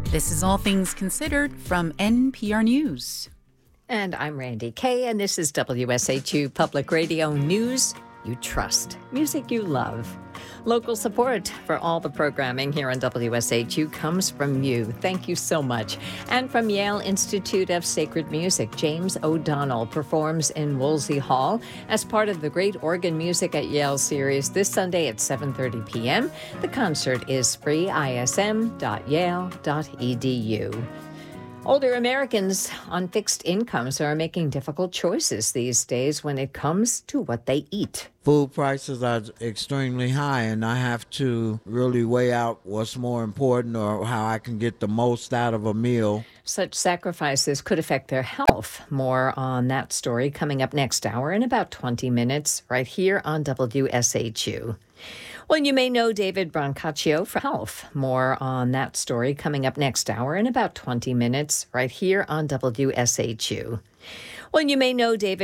This is All Things Considered from NPR News. And I'm Randy Kay, and this is WSHU Public Radio News you trust, music you love. Local support for all the programming here on WSHU comes from you. Thank you so much. And from Yale Institute of Sacred Music, James O'Donnell performs in Woolsey Hall as part of the Great Organ Music at Yale series this Sunday at 7:30 p.m. The concert is free, ism.yale.edu. Older Americans on fixed incomes are making difficult choices these days when it comes to what they eat. Food prices are extremely high, and I have to really weigh out what's more important or how I can get the most out of a meal. Such sacrifices could affect their health. More on that story coming up next hour in about 20 minutes right here on WSHU. Well, you may know David Brancaccio for health. More on that story coming up next hour in about 20 minutes right here on WSHU. Well, you may know David